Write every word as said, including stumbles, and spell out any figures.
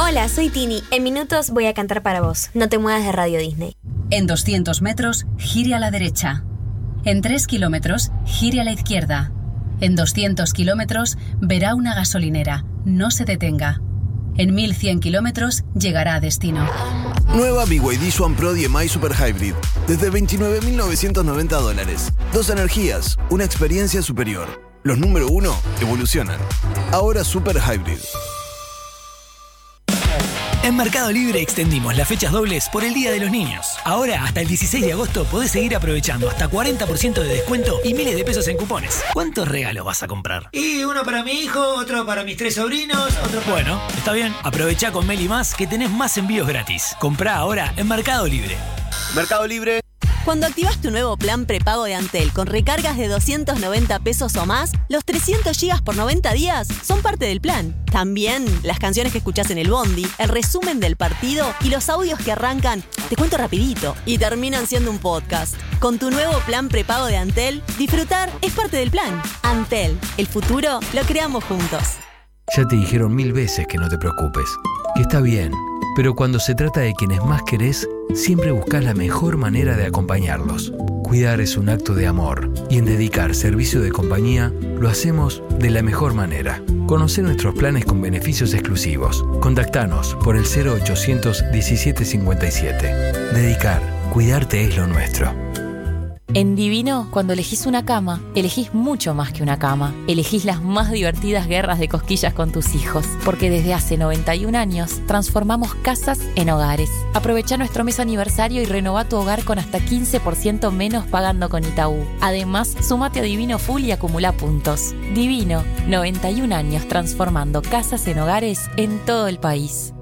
Hola, soy Tini. En minutos voy a cantar para vos. No te muevas de Radio Disney. En doscientos metros, gire a la derecha. En tres kilómetros, gire a la izquierda. En doscientos kilómetros, verá una gasolinera. No se detenga. En mil cien kilómetros, llegará a destino. Nueva B Y D Swan Pro D M I Super Hybrid. Desde veintinueve mil novecientos noventa dólares. Dos energías, una experiencia superior. Los número uno evolucionan. Ahora Super Hybrid. En Mercado Libre extendimos las fechas dobles por el Día de los Niños. Ahora, hasta el dieciséis de agosto, podés seguir aprovechando hasta cuarenta por ciento de descuento y miles de pesos en cupones. ¿Cuántos regalos vas a comprar? Y uno para mi hijo, otro para mis tres sobrinos, otro para... Bueno, está bien. Aprovechá con Meli Más que tenés más envíos gratis. Comprá ahora en Mercado Libre. Mercado Libre. Cuando activas tu nuevo plan prepago de Antel con recargas de doscientos noventa pesos o más, los trescientos gigas por noventa días son parte del plan. También las canciones que escuchás en el bondi, el resumen del partido y los audios que arrancan, te cuento rapidito, y terminan siendo un podcast. Con tu nuevo plan prepago de Antel, disfrutar es parte del plan. Antel, el futuro lo creamos juntos. Ya te dijeron mil veces que no te preocupes, que está bien, pero cuando se trata de quienes más querés, siempre buscás la mejor manera de acompañarlos. Cuidar es un acto de amor y en Dedicar servicio de compañía lo hacemos de la mejor manera. Conocé nuestros planes con beneficios exclusivos. Contactanos por el cero ochocientos diecisiete cincuenta y siete. Dedicar, cuidarte es lo nuestro. En Divino, cuando elegís una cama, elegís mucho más que una cama. Elegís las más divertidas guerras de cosquillas con tus hijos, porque desde hace noventa y un años transformamos casas en hogares. Aprovecha nuestro mes aniversario y renová tu hogar con hasta quince por ciento menos pagando con Itaú. Además, sumate a Divino Full y acumula puntos. Divino, noventa y un años transformando casas en hogares en todo el país.